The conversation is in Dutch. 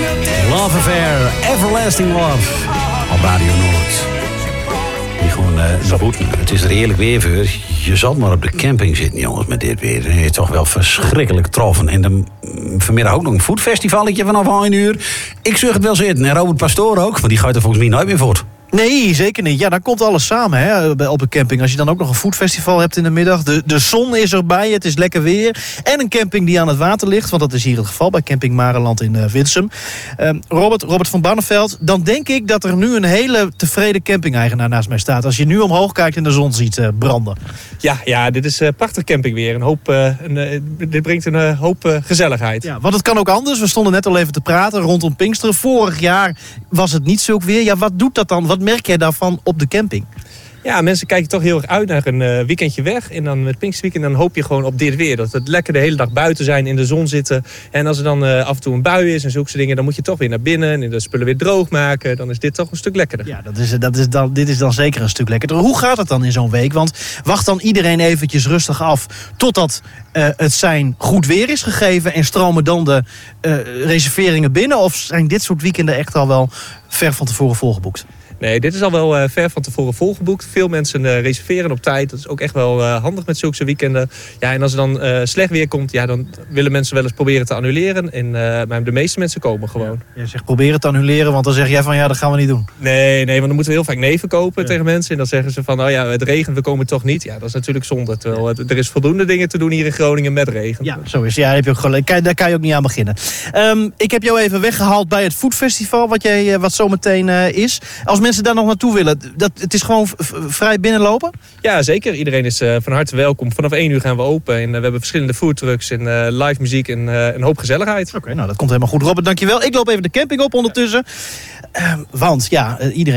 Love Affair, Everlasting Love. Op Radio Noord. Die gewoon zo goed. Het is er heerlijk weer voor. Je zal maar op de camping zitten, jongens, met dit weer. Het is toch wel verschrikkelijk troffen. En vanmiddag ook nog een foodfestivalletje vanaf 1 uur. Ik zeg het wel zitten. En Robert Pastoor ook, want die gaat er volgens mij nooit meer voort. Nee, zeker niet. Ja, dan komt alles samen hè, op de camping. Als je dan ook nog een foodfestival hebt in de middag. De zon is erbij, het is lekker weer. En een camping die aan het water ligt. Want dat is hier het geval bij Camping Mareland in Winsum. Robert van Barneveld. Dan denk ik dat er nu een hele tevreden camping-eigenaar naast mij staat. Als je nu omhoog kijkt en de zon ziet branden. Ja, dit is prachtig campingweer. Dit brengt een hoop gezelligheid. Ja, want het kan ook anders. We stonden net al even te praten rondom Pinksteren. Vorig jaar was het niet zulk weer. Ja, wat doet dat dan? Wat merk jij daarvan op de camping? Ja, mensen kijken toch heel erg uit naar een weekendje weg. En dan met Pinksterweekend dan hoop je gewoon op dit weer. Dat we lekker de hele dag buiten zijn, in de zon zitten. En als er dan af en toe een bui is en zulke dingen, dan moet je toch weer naar binnen en de spullen weer droog maken. Dan is dit toch een stuk lekkerder. Ja, dit is dan zeker een stuk lekkerder. Hoe gaat het dan in zo'n week? Want wacht dan iedereen eventjes rustig af totdat het zijn goed weer is gegeven en stromen dan de reserveringen binnen? Of zijn dit soort weekenden echt al wel ver van tevoren volgeboekt? Nee, dit is al wel ver van tevoren volgeboekt. Veel mensen reserveren op tijd. Dat is ook echt wel handig met zulke weekenden. Ja, en als er dan slecht weer komt, ja, dan willen mensen wel eens proberen te annuleren. Maar de meeste mensen komen gewoon. Ja, je zegt proberen te annuleren, want dan zeg jij van ja, dat gaan we niet doen. Nee, want dan moeten we heel vaak nee verkopen tegen mensen. En dan zeggen ze van, het regent, we komen toch niet. Ja, dat is natuurlijk zonde. Terwijl er is voldoende dingen te doen hier in Groningen met regen. Ja, zo is. Ja, daar heb je ook gelijk. Daar kan je ook niet aan beginnen. Ik heb jou even weggehaald bij het foodfestival, wat zometeen is. Als mensen daar nog naartoe willen, het is gewoon vrij binnenlopen? Ja, zeker. Iedereen is van harte welkom. Vanaf 1 uur gaan we open. En we hebben verschillende foodtrucks en live muziek en een hoop gezelligheid. Oké, nou dat komt helemaal goed. Robert, dankjewel. Ik loop even de camping op ondertussen. Want ja, iedereen